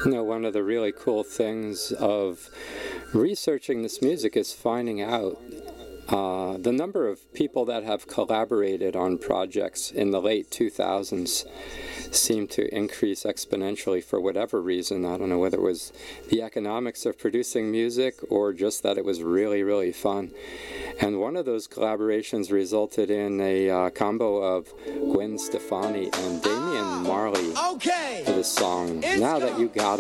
One of the really cool things of researching this music is finding out the number of people that have collaborated on projects in the late 2000s seemed to increase exponentially for whatever reason. I don't know whether it was the economics of producing music or just that it was really, really fun. And one of those collaborations resulted in a combo of Gwen Stefani and Damian Marley for this song, Now That You Got It.